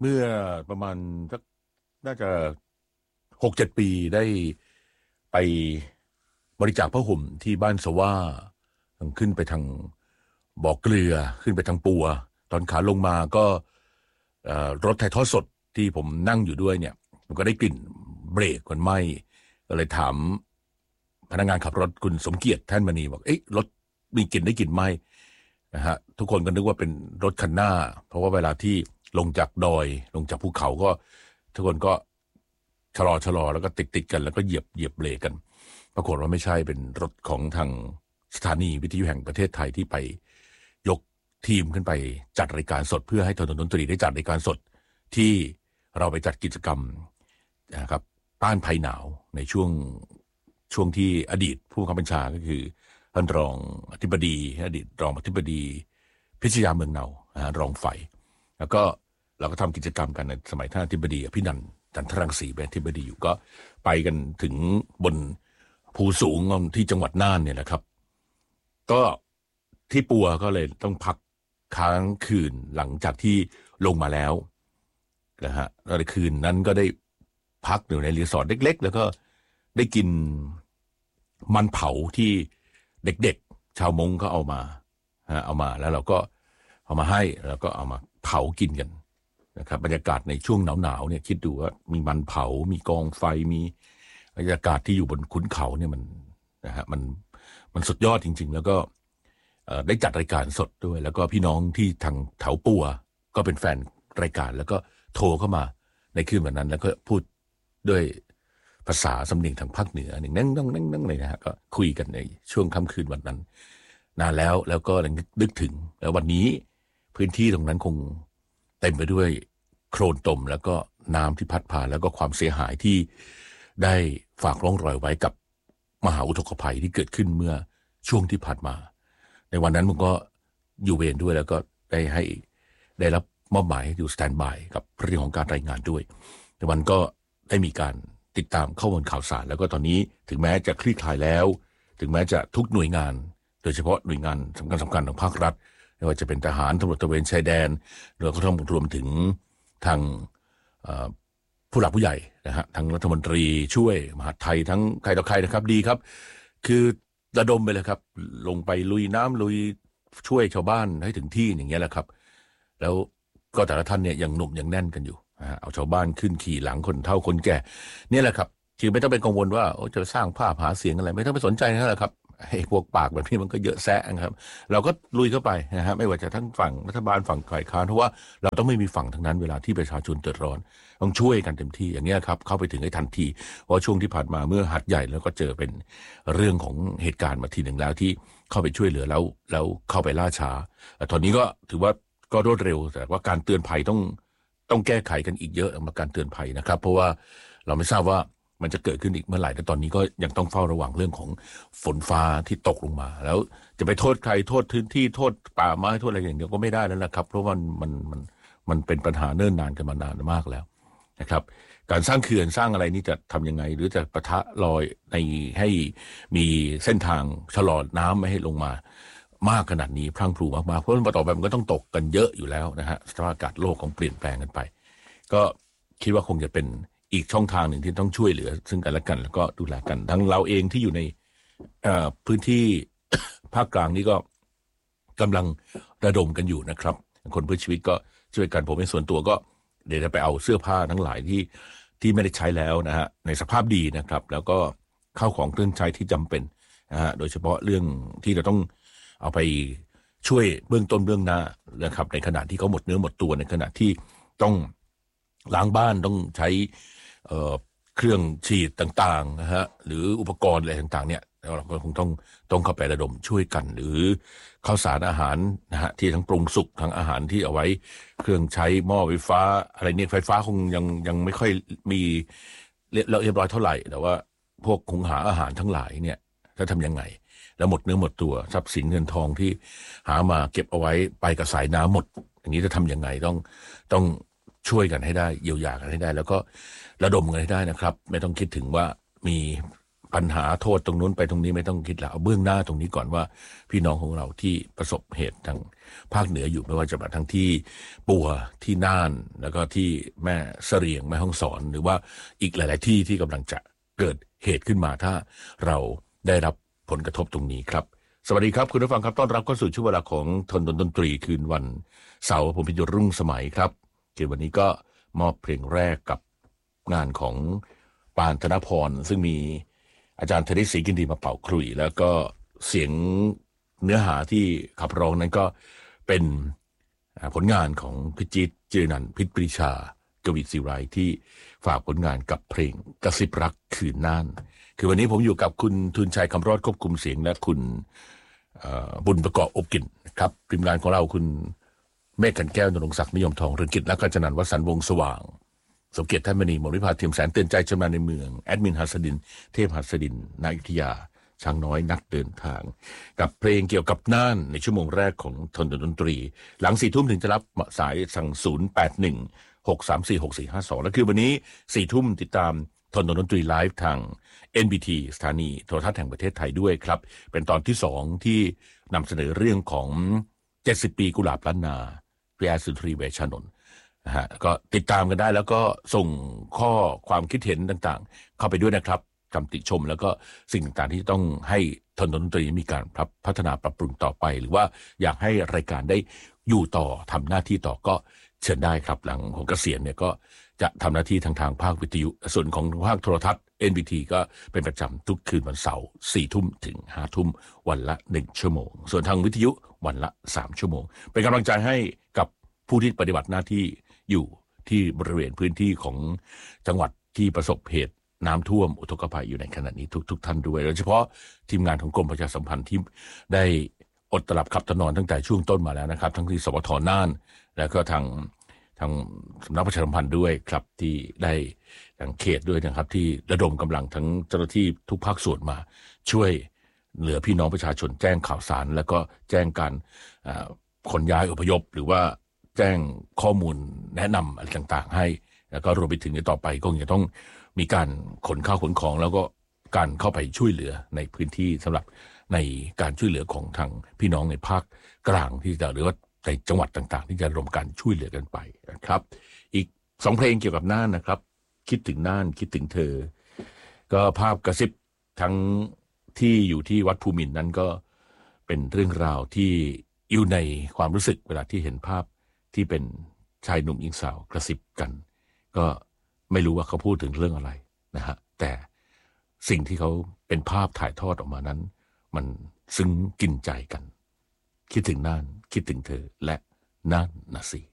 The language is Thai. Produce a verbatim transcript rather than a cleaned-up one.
เมื่อประมาณสักน่าจะหกเจ็ดปีได้ไปบริจาคผ้าห่มที่บ้านสว่าขึ้นไปทางบ่อเกลือขึ้นไปทางปัวตอนขาลงมาก็รถถ่ายทอดสดที่ผมนั่งอยู่ด้วยเนี่ยมันก็ได้กลิ่นเบรกมันไหม้ก็เลยถามพนักงานขับรถคุณสมเกียรติท่านมณีบอกเอ๊ะรถมีกลิ่นได้กลิ่นไหมนะฮะทุกคนก็นึกว่าเป็นรถคันหน้าเพราะว่าเวลาที่ลงจากดอยลงจากภูเขาก็ทุกคนก็ชะลอชะลอแล้วก็ติดติดกันแล้วก็เหยียบเหยียบเบรกกันปรากฏว่าไม่ใช่เป็นรถของทางสถานีวิทยุแห่งประเทศไทยที่ไปยกทีมขึ้นไปจัดรายการสดเพื่อให้ถนนดนตรีได้จัดรายการสดที่เราไปจัดกิจกรรมนะครับต้านภัยหนาวในช่วงช่วงที่อดีตผู้บังคับบัญชาก็คือท่านรองอธิบดีอดีตรองอธิบดีพิชยาเมืองเนารองไฟแล้วก็เราก็ทำกิจกรรมกันในสมัยท่านอธิบดีพี่นันจันทรังสีเป็นอธิบดีอยู่ก็ไปกันถึงบนภูสูงที่จังหวัดน่านเนี่ยแหละครับก็ที่ปัวก็เลยต้องพักค้างคืนหลังจากที่ลงมาแล้วนะฮะในคืนนั้นก็ได้พักอยู่ในรีสอร์ทเล็กๆแล้วก็ได้กินมันเผาที่เด็กๆชาวมงก็เอามาเอามาแล้วเราก็เอามาให้แล้วก็เอามาเผากินกันนะครับบรรยากาศในช่วงหนาวๆเนี่ยคิดดูว่ามีมันเผามีกองไฟมีบรรยากาศที่อยู่บนขุนเขาเนี่ยมันนะฮะมันมันสุดยอดจริงๆแล้วก็ได้จัดรายการสดด้วยแล้วก็พี่น้องที่ทางแถวปัวก็เป็นแฟนรายการแล้วก็โทรเข้ามาในคืนวันนั้นแล้วก็พูดด้วยภาษาสำเนียงทางภาคเหนือหนึ่งนั่งนั่งนั่งนั่งเลยนะฮะก็คุยกันในช่วงค่ำคืนวันนั้นนานแล้วแล้วก็นึกถึงแล้ววันนี้พื้นที่ตรงนั้นคงเต็มไปด้วยโคลนตมแล้วก็น้ำที่พัดผ่านแล้วก็ความเสียหายที่ได้ฝากร่องรอยไว้กับมหาอุทกภัยที่เกิดขึ้นเมื่อช่วงที่ผ่านมาในวันนั้นผมก็อยู่เวรด้วยแล้วก็ได้ให้ได้รับมอบหมายอยู่สแตนด์บายกับเรื่องของการรายงานด้วยแต่วันก็ได้มีการติดตามข้อมูลข่าวสารแล้วก็ตอนนี้ถึงแม้จะคลี่คลายแล้วถึงแม้จะทุกหน่วยงานโดยเฉพาะหน่วยงานสำคัญสำคัญของภาครัฐไม่ว่าจะเป็นทหารตำรวจตระเวนชายแดนหรือก็ต้องรวมถึงทางผู้หลักผู้ใหญ่นะฮะทั้งรัฐมนตรีช่วยมหาดไทยทั้งใครต่อใครนะครับดีครับคือระดมไปเลยครับลงไปลุยน้ำลุยช่วยชาวบ้านให้ถึงที่อย่างเงี้ยแหละครับแล้วก็แต่ละท่านเนี่ยยังหนุ่มยังแน่นกันอยู่เอาชาวบ้านขึ้นขี่หลังคนเฒ่าคนแก่เนี่ยแหละครับคือไม่ต้องเป็นกังวลว่าโอ้จะสร้างภาพหาเสียงอะไรไม่ต้องไปสนใจนั่นแหละครับไอ้พวกปากแบบนี้มันก็เยอะแซะนะครับเราก็ลุยเข้าไปนะฮะไม่ว่าจะทั้งฝั่งรัฐบาลฝั่งฝ่ายค้านเพราะว่าเราต้องไม่มีฝั่งทั้งนั้นเวลาที่ประชาชนเดือดร้อนต้องช่วยกันเต็มที่อย่างนี้ครับเข้าไปถึงให้ทันทีเพราะช่วงที่ผ่านมาเมื่อหัดใหญ่แล้วก็เจอเป็นเรื่องของเหตุการณ์มาทีหนึ่งแล้วที่เข้าไปช่วยเหลือแล้วแล้วเข้าไปล่าช้าแต่ตอนนี้ก็ถือว่าก็รวดเร็วแต่ว่าการเตือนภัยต้องต้องแก้ไขกันอีกเยอะสำหรับการเตือนภัยนะครับเพราะว่าเราไม่ทราบว่ามันจะเกิดขึ้นอีกเมื่อไหร่แต่ตอนนี้ก็ยังต้องเฝ้าระวังเรื่องของฝนฟ้าที่ตกลงมาแล้วจะไปโทษใครโทษพื้นที่โทษป่าไม้โทษอะไรอย่างเดียวก็ไม่ได้แล้วนะครับเพราะว่ามันมันมันเป็นปัญหาเนิ่นนานกันมานานมากแล้วนะครับการสร้างเขื่อนสร้างอะไรนี่จะทำยังไงหรือจะปะทะลอยในให้มีเส้นทางชะลอน้ำไม่ให้ลงมามากขนาดนี้พรั่งพรูมากๆเพราะว่าต่อไปมันก็ต้องตกกันเยอะอยู่แล้วนะฮะสภาพอากาศโลกของเปลี่ยนแปลงกันไปก็คิดว่าคงจะเป็นอีกช่องทางหนึ่งที่ต้องช่วยเหลือซึ่งกันและกันแล้วก็ดูแลกันทั้งเราเองที่อยู่ในพื้นที่ภาคกลางนี่ก็กำลังระดมกันอยู่นะครับคนเพื่อชีวิตก็ช่วยกันผมในส่วนตัวก็เดี๋ยวจะไปเอาเสื้อผ้าทั้งหลายที่ที่ไม่ได้ใช้แล้วนะฮะในสภาพดีนะครับแล้วก็ข้าวของเครื่องใช้ที่จำเป็นนะฮะโดยเฉพาะเรื่องที่เราต้องเอาไปช่วยเบื้องต้นเบื้องหน้านะครับในขณะที่เขาหมดเนื้อหมดตัวในขณะที่ต้องล้างบ้านต้องใช้เอ่อเครื่องฉีดต่างๆนะฮะหรืออุปกรณ์อะไรต่างๆเนี่ยเราก็คงต้องต้องเข้าไประดมช่วยกันหรือข้าวสารอาหารนะฮะที่ทั้งปรุงสุกทั้งอาหารที่เอาไว้เครื่องใช้หม้อไฟฟ้าอะไรเนี่ยไฟฟ้าคงยังยังไม่ค่อยมีเรียบร้อยเท่าไหร่แต่ว่าพวกคงหาอาหารทั้งหลายเนี่ยจะทำยังไงแล้วหมดเนื้อหมดตัวทรัพย์สินเงินทองที่หามาเก็บเอาไว้ไปกับสายน้ำหมดอย่างนี้จะทำยังไงต้องต้องช่วยกันให้ได้เยียวยากันให้ได้แล้วก็ระดมกันให้ได้นะครับไม่ต้องคิดถึงว่ามีปัญหาโทษตรงนู้นไปตรงนี้ไม่ต้องคิดแล้วเอาเบื้องหน้าตรงนี้ก่อนว่าพี่น้องของเราที่ประสบเหตุทางภาคเหนืออยู่ไม่ว่าจะมาทั้งที่ปัวที่น่านแล้วก็ที่แม่เสรียงแม่ฮ่องสอนหรือว่าอีกหลาย ๆ ที่ที่กำลังจะเกิดเหตุขึ้นมาถ้าเราได้รับผลกระทบตรงนี้ครับสวัสดีครับคุณผู้ฟังครับต้อนรับเข้าสู่ช่วงเวลาของทนดนตรีคืนวันเสาร์ผมพิจรุ่งสมัยครับเกี่ยววันนี้ก็มอบเพลงแรกกับงานของปานธนพรซึ่งมีอาจารย์ธนิตศรีกินดีมาเป่าขลุ่ยแล้วก็เสียงเนื้อหาที่ขับร้องนั้นก็เป็นผลงานของพิจิตรเจริญนันท์พิษปรีชากวีศิไรที่ฝากผลงานกับเพลงกระซิบรักคืนน่านคือวันนี้ผมอยู่กับคุณทุนชัยคำรอดควบคุมเสียงและคุณบุญประกอบอบกลิ่นครับทีมงานของเราคุณเมฆกันแก้วนรงศักดิ์นิยมทองเรืองกิจและก็จนันท์วสันต์วงศ์สว่างสมเกียรติท่านมณีมริภาเทียมแสนเตือนใจชำนาญในเมืองแอดมินหัสดินเทพหัสดินนายุทธยาช้างน้อยนักเดินทางกับเพลงเกี่ยวกับน่านในชั่วโมงแรกของทนดนตรีหลังสี่ทุ่มถึงจะรับสายสั่งศูนย์แปดหนึ่งหกสามสี่หกสี่ห้าสองและคือวันนี้สี่ทุ่มติดตามทนดนตรีไลฟ์ทาง เอ็น บี ที สถานีโทรทัศน์แห่งประเทศไทยด้วยครับเป็นตอนที่สองที่นำเสนอเรื่องของเจ็ดสิบปีกุหลาบล้านนาพี่แอดสุนทรีเวชชนนท์นะฮะก็ติดตามกันได้แล้วก็ส่งข้อความคิดเห็นต่างๆเข้าไปด้วยนะครับคำติชมแล้วก็สิ่งต่างๆที่ต้องให้ทนดนตรีมีการพัฒนาปรับปรุงต่อไปหรือว่าอยากให้รายการได้อยู่ต่อทำหน้าที่ต่อก็เชิญได้ครับหลังของเกษียณเนี่ยก็จะทำหน้าที่ทางทางภาควิทยุส่วนของภาคโทรทัศน์ เอ็น บี ที ก็เป็นประจำทุกคืนวันเสาร์สี่ทุ่มถึงห้าทุ่มวันละหนึ่งชั่วโมงส่วนทางวิทยุวันละสามชั่วโมงเป็นกำลังใจให้กับผู้ที่ปฏิบัติหน้าที่อยู่ที่บริเวณพื้นที่ของจังหวัดที่ประสบเหตุน้ำท่วมอุทกภัยอยู่ในขณะนี้ทุกๆ ท่านด้วยโดยเฉพาะทีมงานของกรมประชาสัมพันธ์ที่ได้อดตลับขับตะนอนตั้งแต่ช่วงต้นมาแล้วนะครับทั้งที่สวทน่านแล้วก็ทางทางสำนักประชาสัมพันธ์ด้วยครับที่ได้ทางเขตด้วยนะครับที่ระดมกำลังทั้งเจ้าหน้าที่ทุกภาคส่วนมาช่วยเหลือพี่น้องประชาชนแจ้งข่าวสารแล้วก็แจ้งการขนย้ายอพยพหรือว่าแจ้งข้อมูลแนะนำอะไรต่างๆให้แล้วก็รวมไปถึงในต่อไปก็คงจะต้องมีการขนข้าวขนของแล้วก็การเข้าไปช่วยเหลือในพื้นที่สำหรับในการช่วยเหลือของทางพี่น้องในภาคกลางที่จะหรือว่าในจังหวัดต่างๆที่จะรวมการช่วยเหลือกันไปนะครับอีกสองเพลงเกี่ยวกับน่านนะครับคิดถึงน่านคิดถึงเธอก็ภาพกระซิบทั้งที่อยู่ที่วัดภูมินทร์นั้นก็เป็นเรื่องราวที่อยู่ในความรู้สึกเวลาที่เห็นภาพที่เป็นชายหนุ่มหญิงสาวกระซิบกันก็ไม่รู้ว่าเขาพูดถึงเรื่องอะไรนะฮะแต่สิ่งที่เขาเป็นภาพถ่ายทอดออกมานั้นมันซึ้งกินใจกันคิดถึงน่านคิดถึงเธอและน่านนะสิ